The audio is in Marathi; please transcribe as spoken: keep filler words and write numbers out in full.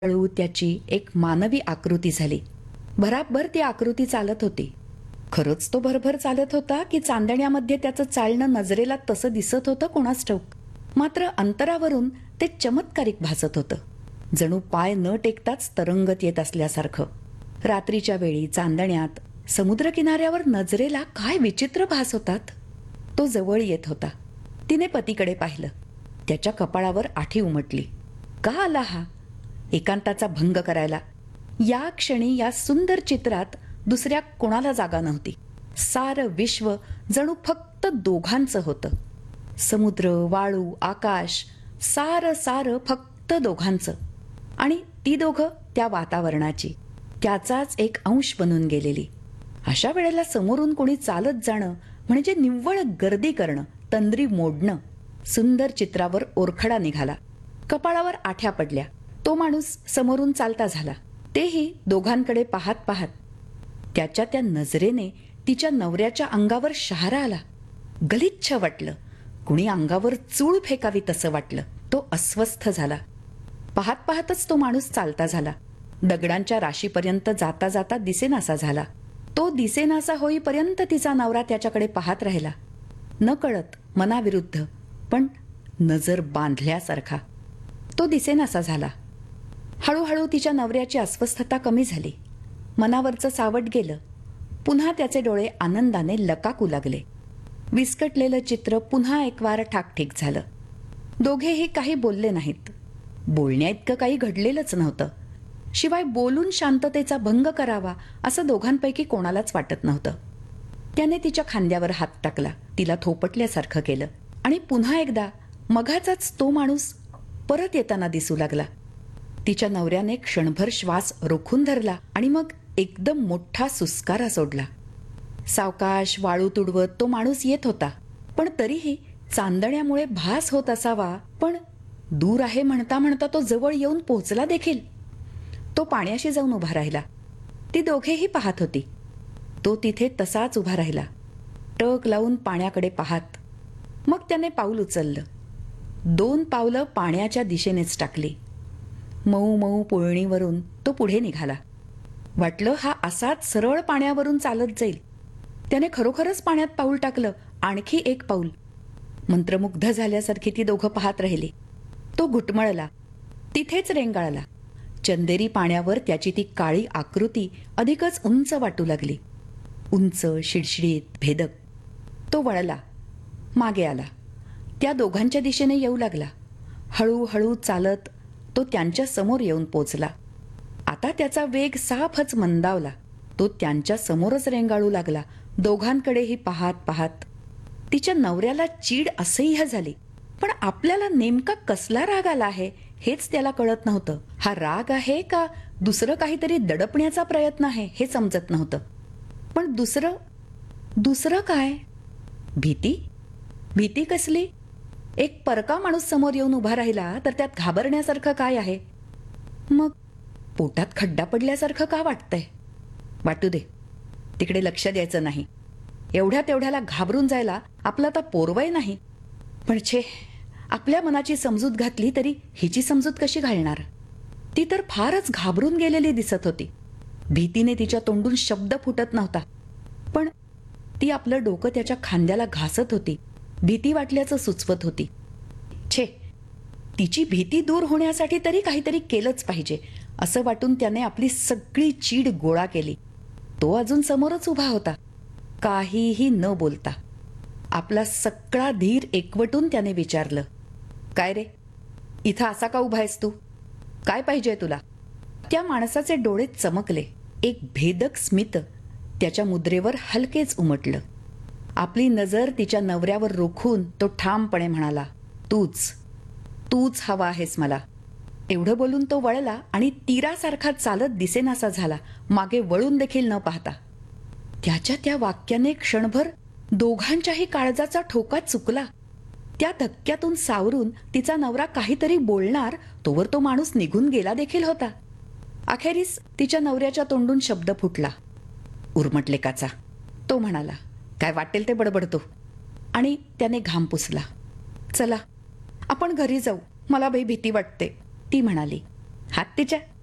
हळू त्याची एक मानवी आकृती झाली. भराभर ती आकृती चालत होती. खरंच तो भरभर चालत होता की चांदण्यामध्ये त्याचं चालणं नजरेला तसं दिसत होतं कोणास ठाऊक. मात्र अंतरावरून ते चमत्कारिक भासत होतं, जणू पाय न टेकताच तरंगत येत असल्यासारखं. रात्रीच्या वेळी चांदण्यात समुद्रकिनाऱ्यावर नजरेला काय विचित्र भास होतात. तो जवळ येत होता. तिने पतीकडे पाहिलं. त्याच्या कपाळावर आठी उमटली. का आला हा एकांताचा भंग करायला? या क्षणी या सुंदर चित्रात दुसऱ्या कोणाला जागा नव्हती. सारं विश्व जणू फक्त दोघांचं होतं. समुद्र, वाळू, आकाश, सारं सारं फक्त दोघांचं. आणि ती दोघं त्या वातावरणाची, त्याचाच एक अंश बनून गेलेली. अशा वेळेला समोरून कोणी चालत जाणं म्हणजे निव्वळ गर्दी करणं, तंद्री मोडणं. सुंदर चित्रावर ओरखडा निघाला. कपाळावर आठ्या पडल्या. तो माणूस समोरून चालता झाला, तेही दोघांकडे पाहत पाहत. त्याच्या त्या नजरेने तिच्या नवऱ्याच्या अंगावर शहारा आला. गलिच्छ वाटलं. कुणी अंगावर चूळ फेकावी तसं वाटलं. तो अस्वस्थ झाला. पाहत पाहतच तो माणूस चालता झाला. दगडांच्या राशीपर्यंत जाता जाता दिसेनासा झाला. तो दिसेनासा होईपर्यंत तिचा नवरा त्याच्याकडे पाहत राहिला. न कळत, मनाविरुद्ध, पण नजर बांधल्यासारखा. तो दिसेनासा झाला. हळूहळू तिच्या नवऱ्याची अस्वस्थता कमी झाली. मनावरचं सावट गेलं. पुन्हा त्याचे डोळे आनंदाने लकाकू लागले. विस्कटलेलं चित्र पुन्हा एक वार ठाकठीक झालं. दोघेही काही बोलले नाहीत. बोलण्या इतकं काही घडलेलंच नव्हतं. शिवाय बोलून शांततेचा भंग करावा असं दोघांपैकी कोणालाच वाटत नव्हतं. त्याने तिच्या खांद्यावर हात टाकला, तिला थोपटल्यासारखं केलं. आणि पुन्हा एकदा मघाचाच तो माणूस परत येताना दिसू लागला. तिच्या नवऱ्याने क्षणभर श्वास रोखून धरला आणि मग एकदम मोठा सुस्कारा सोडला. सावकाश वाळू तुडवत तो माणूस येत होता. पण तरीही चांदण्यामुळे भास होत असावा, पण दूर आहे म्हणता म्हणता तो जवळ येऊन पोहोचला देखील. तो पाण्याशी जाऊन उभा राहिला. ती दोघेही पाहत होती. तो तिथे तसाच उभा राहिला, टक लावून पाण्याकडे पाहत. मग त्याने पाऊल उचललं. दोन पावलं पाण्याच्या दिशेनेच टाकली. मऊ मऊ पोळणीवरून तो पुढे निघाला. वाटलं हा असाच सरळ पाण्यावरून चालत जाईल. त्याने खरोखरच पाण्यात पाऊल टाकलं. आणखी एक पाऊल. मंत्रमुग्ध झाल्यासारखी ती दोघं पाहत राहिली. तो घुटमळला. तिथेच रेंगाळला. चंदेरी पाण्यावर त्याची ती काळी आकृती अधिकच उंच वाटू लागली. उंच, शिडशिडीत, भेदक. तो वळला, मागे आला. त्या दोघांच्या दिशेने येऊ लागला. हळूहळू चालत तो त्यांच्या समोर येऊन पोचला. आता त्याचा वेग साफच मंदावला. तो त्यांच्या समोरच रेंगाळू लागला, दोघांकडेही पाहत पाहत. तिच्या नवऱ्याला चीड असह्य झाली. पण आपल्याला नेमका कसला राग आला आहे हेच त्याला कळत नव्हतं. हा राग आहे का दुसरं काहीतरी दडपण्याचा प्रयत्न आहे हे समजत नव्हतं. पण दुसरं दुसरं काय? भीती? भीती कसली? एक परका माणूस समोर येऊन उभा राहिला तर त्यात घाबरण्यासारखं काय आहे? मग पोटात खड्डा पडल्यासारखं का वाटतंय? वाटू दे, तिकडे लक्ष द्यायचं नाही. एवढ्या तेवढ्याला घाबरून जायला आपलं आता पोरवय नाही. पण छे, आपल्या मनाची समजूत घातली तरी हिची समजूत कशी घालणार? ती तर फारच घाबरून गेलेली दिसत होती. भीतीने तिच्या तोंडून शब्द फुटत नव्हता. पण ती आपलं डोकं त्याच्या खांद्याला घासत होती. भीती वाटल्याचं सुचवत होती. छे, तिची भीती दूर होण्यासाठी तरी काहीतरी केलंच पाहिजे असं वाटून त्याने आपली सगळी चीड गोळा केली. तो अजून समोरच उभा होता, काहीही न बोलता. आपला सगळा धीर एकवटून त्याने विचारलं, काय रे, इथं असा का उभा आहेस तू? काय पाहिजे तुला? त्या माणसाचे डोळे चमकले. एक भेदक स्मित त्याच्या मुद्रेवर हलकेच उमटलं. आपली नजर तिच्या नवऱ्यावर रोखून तो ठामपणे म्हणाला, तूच तूच हवा आहेस मला. एवढं बोलून तो वळला आणि तीरासारखा चालत दिसेनासा झाला, मागे वळून देखील न पाहता. त्याच्या त्या वाक्याने क्षणभर दोघांच्याही काळजाचा ठोका चुकला. त्या धक्क्यातून सावरून तिचा नवरा काहीतरी बोलणार तोवर तो माणूस निघून गेला देखील होता. अखेरीस तिच्या नवऱ्याच्या तोंडून शब्द फुटला, उर्मटले काचा. तो म्हणाला, काय वाटेल ते बडबडतो. आणि त्याने घाम पुसला. चला आपण घरी जाऊ, मला बाई भीती वाटते, ती म्हणाली. हात तिच्या